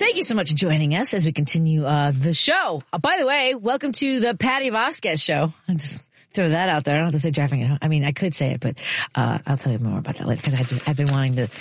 Thank you so much for joining us as we continue the show. By the way, welcome to the Patty Vasquez show. I'll just throw that out there. I don't have to say driving it home. I mean, I could say it, but I'll tell you more about that later because I've been wanting to.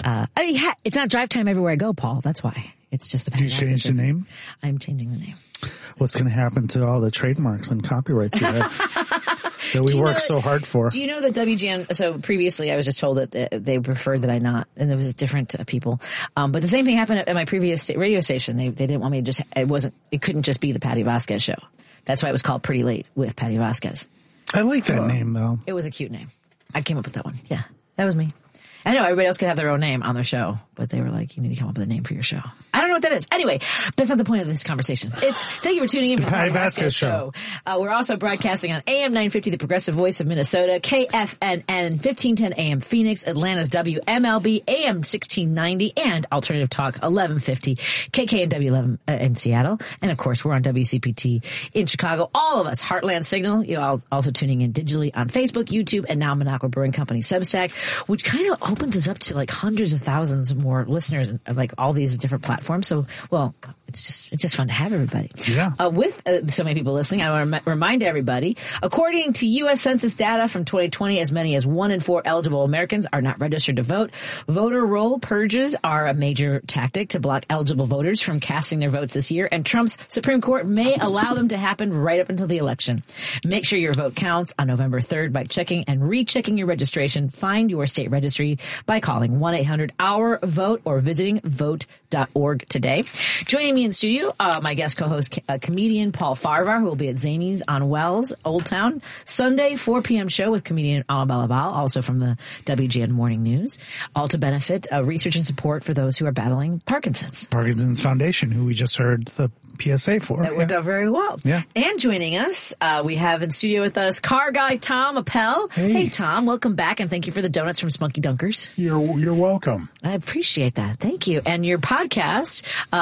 It's not drive time everywhere I go, Paul. That's why. It's just the Patty Vasquez. Did you change the name? I'm changing the name. What's going to happen to all the trademarks and copyrights you have that we work so hard for? Do you know that WGN, so previously I was just told that they preferred that I not, and it was different people. But the same thing happened at my previous radio station. They didn't want me to it couldn't just be the Patty Vasquez show. That's why it was called Pretty Late with Patty Vasquez. I like that name though. It was a cute name. I came up with that one. Yeah, that was me. I know everybody else could have their own name on their show, but they were like, you need to come up with a name for your show. I don't know what that is. Anyway, that's not the point of this conversation. Thank you for tuning in for the Patty Vasquez show. We're also broadcasting on AM 950, the Progressive Voice of Minnesota, KFNN 1510 AM Phoenix, Atlanta's WMLB AM 1690, and Alternative Talk 1150, KKNW 11 in Seattle. And of course, we're on WCPT in Chicago. All of us, Heartland Signal. You're all also tuning in digitally on Facebook, YouTube, and now Minocqua Brewing Company Substack, which kind of opens us up to like hundreds of thousands more listeners and like all these different platforms. So, well, it's just fun to have everybody. Yeah. With so many people listening, I want to remind everybody, according to U.S. Census data from 2020, as many as 1 in 4 eligible Americans are not registered to vote. Voter roll purges are a major tactic to block eligible voters from casting their votes this year, and Trump's Supreme Court may allow them to happen right up until the election. Make sure your vote counts on November 3rd by checking and rechecking your registration. Find your state registry by calling 1-800-OUR-VOTE or visiting vote.org today. Joining me in studio, my guest co-host, comedian Paul Farahvar, who will be at Zanies on Wells, Old Town, Sunday, 4 p.m. show with comedian Annabelle Laval, also from the WGN Morning News, all to benefit research and support for those who are battling Parkinson's. Parkinson's Foundation, who we just heard the PSA for. That worked out very well. Yeah. And joining us, we have in studio with us car guy Tom Appel. Hey, Tom, welcome back, and thank you for the donuts from Spunky Dunkers. You're welcome. I appreciate that. Thank you. And your podcast,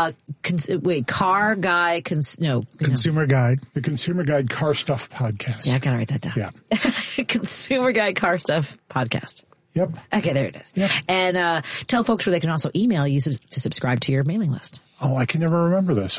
Car Guy, Consumer Guide. The Consumer Guide Car Stuff Podcast. Yeah, I gotta write that down. Yeah. Consumer Guide Car Stuff Podcast. Yep. Okay, there it is. Yep. And tell folks where they can also email you to subscribe to your mailing list. Oh, I can never remember this.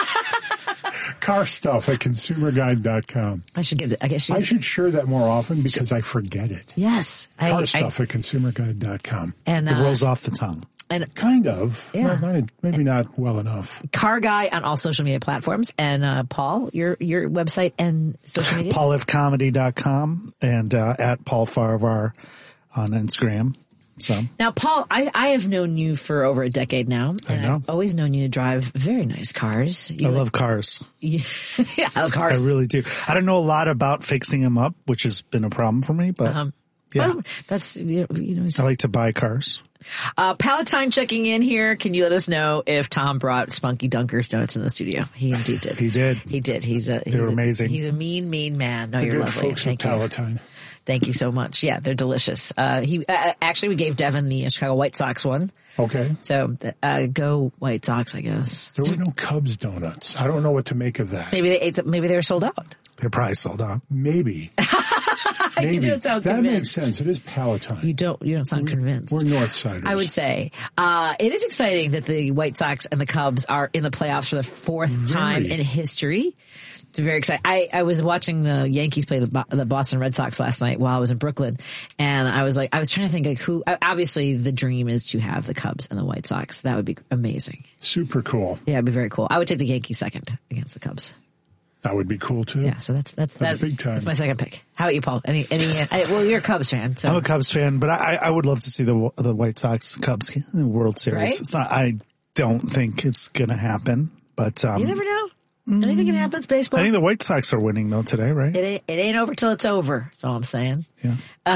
Car Stuff at consumerguide.com. I should get it. I should share that more often because I forget it. Yes. Car Stuff at consumerguide.com. And it rolls off the tongue. And kind of. Yeah. Maybe not well enough. Car Guy on all social media platforms. And Paul, your website and social media? PaulIfComedy.com and at Paul Farahvar on Instagram. So now, Paul, I have known you for over a decade now, and I've always known you to drive very nice cars. I love cars. Yeah, I love cars. I really do. I don't know a lot about fixing them up, which has been a problem for me, but yeah, well, that's I like to buy cars. Palatine checking in here. Can you let us know if Tom brought Spunky Dunkers donuts in the studio? He indeed did. He did. He did. They're amazing. He's a mean man. No, the you're good lovely. Folks Thank at Palatine. Thank you so much. Yeah, they're delicious. Actually, we gave Devin the Chicago White Sox one. Okay. So, go White Sox, I guess. There were no Cubs donuts. I don't know what to make of that. Maybe they were sold out. They're probably sold out. Maybe. Maybe. You don't sound that convinced. Makes sense. It is Palatine. You don't sound convinced. We're Northsiders. I would say. It is exciting that the White Sox and the Cubs are in the playoffs for the fourth time in history. It's very exciting. I was watching the Yankees play the Boston Red Sox last night while I was in Brooklyn, and I was trying to think who. Obviously, the dream is to have the Cubs and the White Sox. That would be amazing. Super cool. Yeah, it'd be very cool. I would take the Yankees second against the Cubs. That would be cool too. Yeah, so that's big time. That's my second pick. How about you, Paul? Well, you're a Cubs fan. So. I'm a Cubs fan, but I would love to see the White Sox Cubs in the World Series. Right? It's not. I don't think it's going to happen, but you never know. Anything can happen. It's baseball. I think the White Sox are winning though today, right? It ain't over till it's over. That's all I'm saying. Yeah.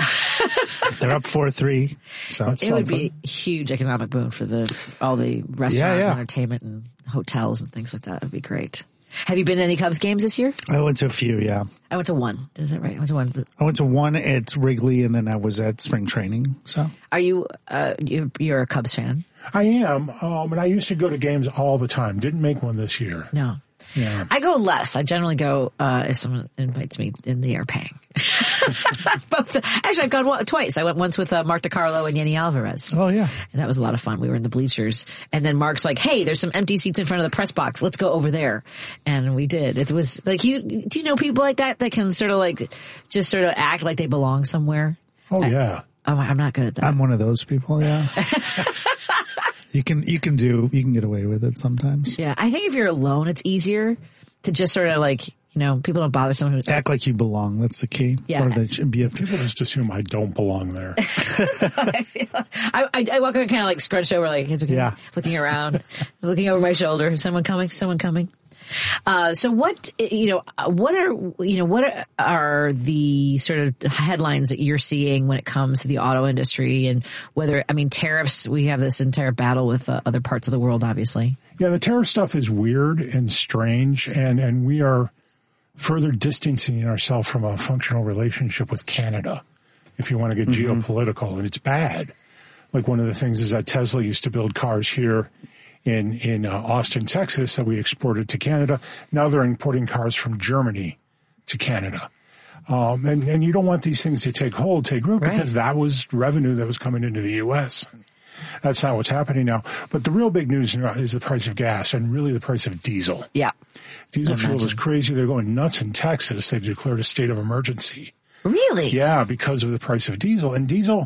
They're up 4-3. So it would be a huge economic boon for all the restaurant and entertainment and hotels and things like that. It would be great. Have you been to any Cubs games this year? I went to a few, yeah. I went to one. Is that right? I went to one at Wrigley, and then I was at spring training. So, are you? You're a Cubs fan? I am, and I used to go to games all the time. Didn't make one this year. No. Yeah. I go less. I generally go if someone invites me and they are paying. Actually, I've gone twice. I went once with Mark DiCarlo and Yenny Alvarez. Oh, yeah. And that was a lot of fun. We were in the bleachers. And then Mark's like, hey, there's some empty seats in front of the press box. Let's go over there. And we did. It was like, do you know people like that can sort of like, just sort of act like they belong somewhere? Oh, yeah. I'm not good at that. I'm one of those people, yeah. You can get away with it sometimes. Yeah. I think if you're alone, it's easier to just sort of like, people don't bother someone who Act like you belong. That's the key. Yeah. Or BFF. People just assume I don't belong there. I walk around kind of like scrunched over, like, it's okay. Yeah. Looking around, looking over my shoulder. Someone coming? So what are the sort of headlines that you're seeing when it comes to the auto industry and tariffs? We have this entire battle with other parts of the world, obviously. Yeah, the tariff stuff is weird and strange, and we are further distancing ourselves from a functional relationship with Canada, if you want to get geopolitical, and it's bad. Like one of the things is that Tesla used to build cars here in Austin, Texas, that we exported to Canada. Now they're importing cars from Germany to Canada. And you don't want these things to take root, right, because that was revenue that was coming into the U.S. That's not what's happening now. But the real big news is the price of gas and really the price of diesel. Yeah. Diesel fuel is crazy. They're going nuts in Texas. They've declared a state of emergency. Really? Yeah, because of the price of diesel. And diesel,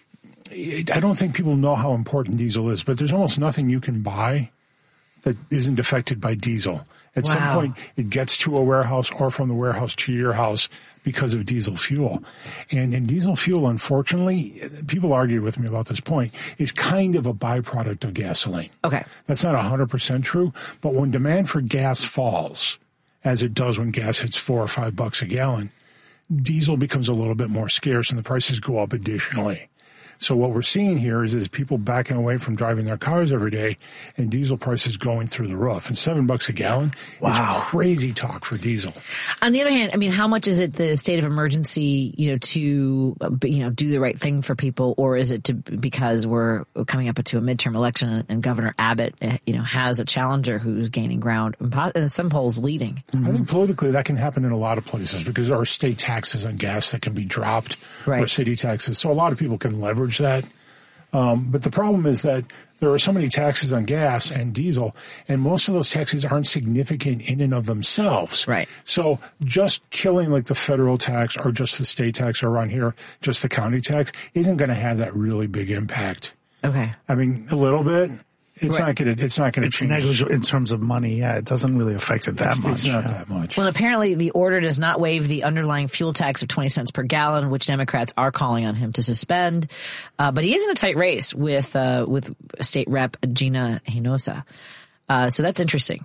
I don't think people know how important diesel is, but there's almost nothing you can buy that isn't affected by diesel. At some point, it gets to a warehouse or from the warehouse to your house because of diesel fuel. And diesel fuel, unfortunately, people argue with me about this point, is kind of a byproduct of gasoline. Okay. That's not 100% true, but when demand for gas falls, as it does when gas hits $4 or $5 a gallon, diesel becomes a little bit more scarce and the prices go up additionally. So what we're seeing here is people backing away from driving their cars every day and diesel prices going through the roof. And $7 a gallon is crazy talk for diesel. On the other hand, how much is it the state of emergency, to, do the right thing for people, or is it because we're coming up to a midterm election and Governor Abbott, has a challenger who's gaining ground and some polls leading? I think politically that can happen in a lot of places because there are state taxes on gas that can be dropped, or city taxes. So a lot of people can leverage that. But the problem is that there are so many taxes on gas and diesel, and most of those taxes aren't significant in and of themselves. Right. So just killing like the federal tax or just the state tax, or around here, just the county tax, isn't going to have that really big impact. Okay. A little bit. It's not going to change. It's negligible in terms of money. Yeah, it doesn't really affect it that much. It's not that much. Well, apparently the order does not waive the underlying fuel tax of 20 cents per gallon, which Democrats are calling on him to suspend. But he is in a tight race with State Rep Gina Hinojosa. So that's interesting.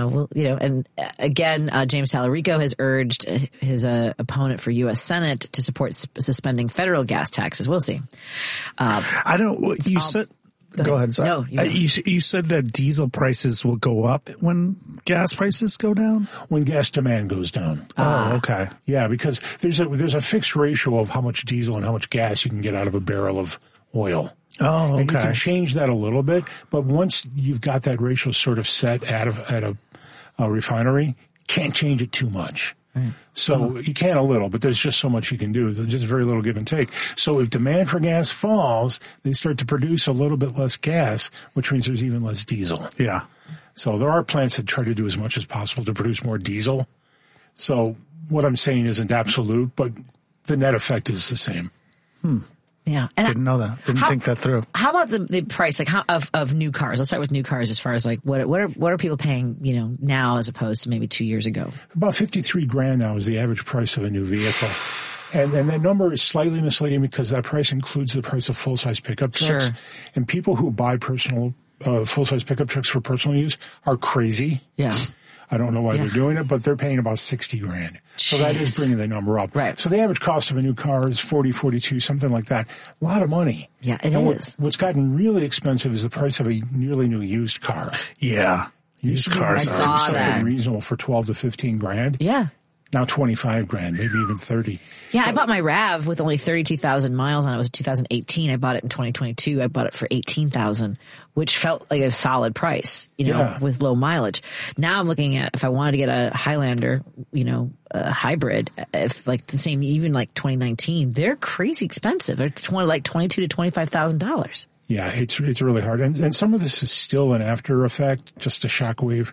And again, James Tallarico has urged his opponent for U.S. Senate to support suspending federal gas taxes. We'll see. Go ahead. Sorry. No, you said that diesel prices will go up when gas prices go down? When gas demand goes down. Oh, okay. Yeah, because there's a fixed ratio of how much diesel and how much gas you can get out of a barrel of oil. Oh, okay. And you can change that a little bit, but once you've got that ratio sort of set at a refinery, you can't change it too much. Right. So you can a little, but there's just so much you can do. There's just very little give and take. So if demand for gas falls, they start to produce a little bit less gas, which means there's even less diesel. Yeah. So there are plants that try to do as much as possible to produce more diesel. So what I'm saying isn't absolute, but the net effect is the same. Yeah. And didn't know that. Didn't think that through. How about the price, of new cars? Let's start with new cars as far as what are people paying, now as opposed to maybe 2 years ago? About $53,000 now is the average price of a new vehicle. And that number is slightly misleading because that price includes the price of full-size pickup trucks. Sure. And people who buy full-size pickup trucks for personal use are crazy. Yeah. I don't know why they're doing it, but they're paying about $60,000. So that is bringing the number up. Right. So the average cost of a new car is $40,000, $42,000, something like that. A lot of money. Yeah, it is. What's gotten really expensive is the price of a nearly new used car. Yeah. Used cars I saw something that. reasonable for $12,000 to $15,000. Yeah. Now 25 grand, maybe even 30. Yeah, I bought my RAV with only 32,000 miles on it. It was 2018. I bought it in 2022. I bought it for 18,000, which felt like a solid price, with low mileage. Now I'm looking at if I wanted to get a Highlander, a hybrid, if like the same, even like 2019, they're crazy expensive. They're like $22,000 to $25,000. Yeah, it's really hard. And some of this is still an after effect, just a shockwave,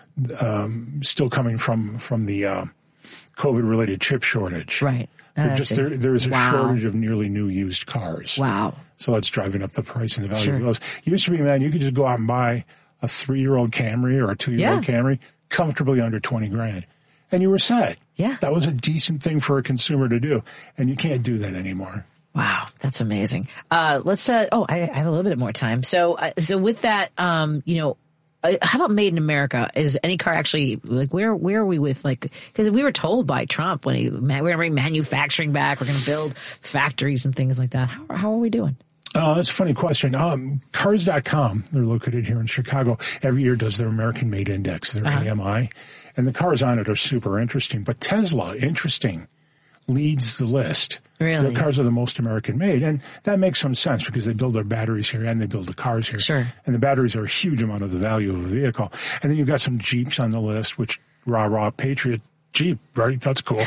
still coming from the, COVID-related chip shortage. Right. There is a shortage of nearly new used cars. Wow. So that's driving up the price and the value of those. It used to be, man, you could just go out and buy a 3-year-old Camry or a 2-year-old Camry comfortably under 20 grand. And you were set. Yeah. That was a decent thing for a consumer to do. And you can't do that anymore. Wow. That's amazing. I have a little bit more time. So with that, how about made in America? Is any car actually, like, where are we with, like, because we were told by Trump when we're going to bring manufacturing back, we're going to build factories and things like that. How are we doing? That's a funny question. Cars.com, they're located here in Chicago, every year does their American Made Index, their AMI, and the cars on it are super interesting. But Tesla, leads the list. Really? Their cars are the most American made. And that makes some sense because they build their batteries here and they build the cars here. Sure. And the batteries are a huge amount of the value of a vehicle. And then you've got some Jeeps on the list, which rah, Patriot Jeep, right? That's cool.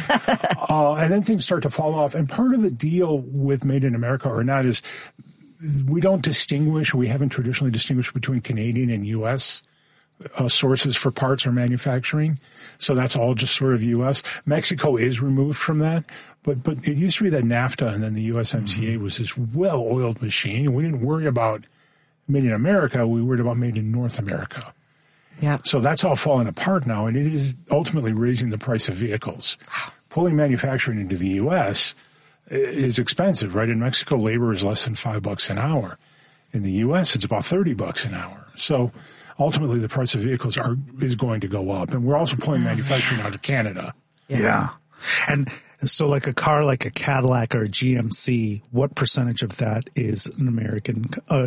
And then things start to fall off. And part of the deal with Made in America or not is we haven't traditionally distinguished between Canadian and U.S. Sources for parts or manufacturing. So that's all just sort of U.S. Mexico is removed from that. But it used to be that NAFTA and then the USMCA was this well-oiled machine. We didn't worry about made in America. We worried about made in North America. Yeah. So that's all falling apart now, and it is ultimately raising the price of vehicles. Pulling manufacturing into the U.S. is expensive, right? In Mexico, labor is less than $5 an hour. In the U.S., it's about $30 an hour. So ultimately, the price of vehicles is going to go up. And we're also pulling manufacturing out of Canada. Yeah. And so like a car like a Cadillac or a GMC, what percentage of that is an American,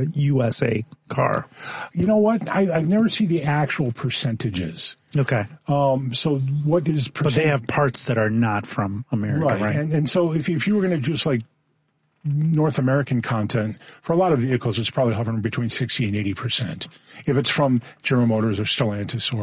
USA car? You know what? I've never seen the actual percentages. Okay. So what is percent? But they have parts that are not from America, right? And so if you were going to just like North American content, for a lot of vehicles, it's probably hovering between 60 and 80%. If it's from General Motors or Stellantis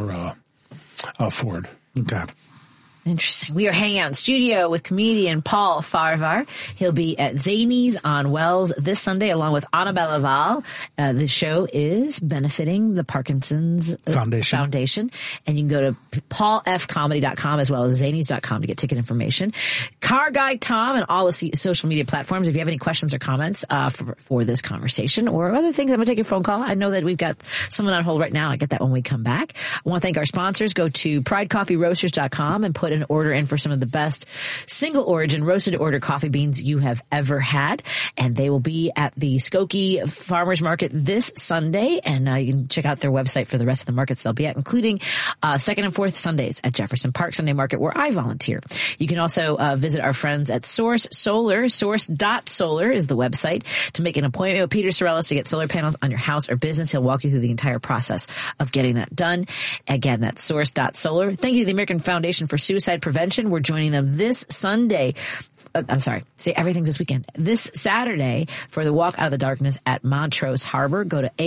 or Ford. Okay. Interesting. We are hanging out in studio with comedian Paul Farahvar. He'll be at Zanies on Wells this Sunday along with Annabelle Laval. The show is benefiting the Parkinson's Foundation. And you can go to paulfcomedy.com as well as zanies.com to get ticket information. Car Guy Tom and all the social media platforms. If you have any questions or comments for this conversation or other things, I'm going to take your phone call. I know that we've got someone on hold right now. I get that when we come back. I want to thank our sponsors. Go to pridecoffeeroasters.com and put an order in for some of the best single origin roasted order coffee beans you have ever had. And they will be at the Skokie Farmers Market this Sunday. And you can check out their website for the rest of the markets they'll be at, including second and fourth Sundays at Jefferson Park Sunday Market, where I volunteer. You can also visit our friends at Source Solar. Source.solar is the website to make an appointment with Peter Sorellis to get solar panels on your house or business. He'll walk you through the entire process of getting that done. Again, that's Source.solar. Thank you to the American Foundation for Suicide Prevention. We're joining them this Sunday. Everything's this weekend. This Saturday for the Walk Out of the Darkness at Montrose Harbor. Go to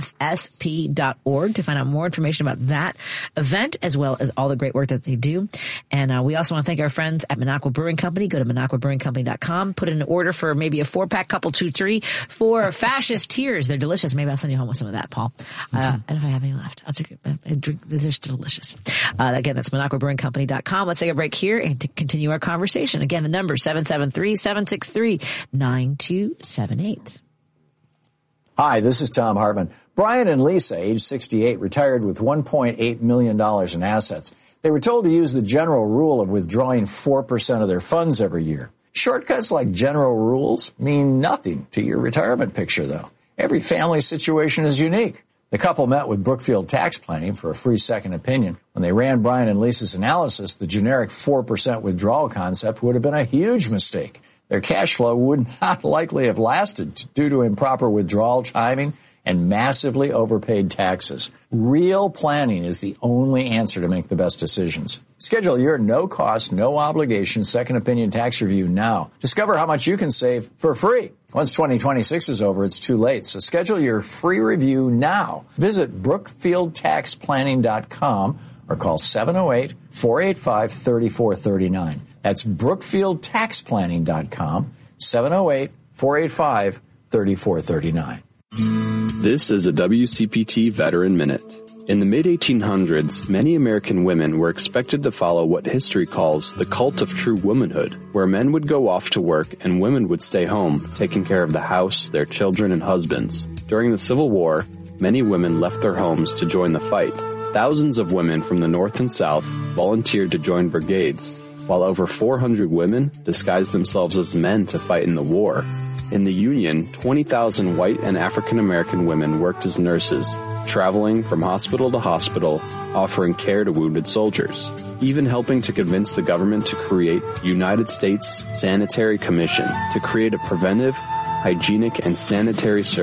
afsp.org to find out more information about that event as well as all the great work that they do. And we also want to thank our friends at Minocqua Brewing Company. Go to minocquabrewingcompany.com. Put in an order for maybe a 4-pack, couple 2-3 for Fascist Tears. They're delicious. Maybe I'll send you home with some of that, Paul. And if I have any left, I'll take it. They're still delicious. Again, that's minocquabrewingcompany.com. Let's take a break here and to continue our conversation. Again, the number 773-763-9278. Hi, this is Tom Hartman. Brian and Lisa, age 68, retired with $1.8 million in assets. They were told to use the general rule of withdrawing 4% of their funds every year. Shortcuts like general rules mean nothing to your retirement picture, though. Every family situation is unique. The couple met with Brookfield Tax Planning for a free second opinion. When they ran Brian and Lisa's analysis, the generic 4% withdrawal concept would have been a huge mistake. Their cash flow would not likely have lasted due to improper withdrawal timing and massively overpaid taxes. Real planning is the only answer to make the best decisions. Schedule your no-cost, no-obligation second opinion tax review now. Discover how much you can save for free. Once 2026 is over, it's too late, so schedule your free review now. Visit BrookfieldTaxPlanning.com or call 708-485-3439. That's BrookfieldTaxPlanning.com, 708-485-3439. This is a WCPT Veteran Minute. In the mid-1800s, many American women were expected to follow what history calls the cult of true womanhood, where men would go off to work and women would stay home, taking care of the house, their children, and husbands. During the Civil War, many women left their homes to join the fight. Thousands of women from the North and South volunteered to join brigades, while over 400 women disguised themselves as men to fight in the war. In the Union, 20,000 white and African American women worked as nurses, traveling from hospital to hospital, offering care to wounded soldiers, even helping to convince the government to create United States Sanitary Commission to create a preventive, hygienic, and sanitary service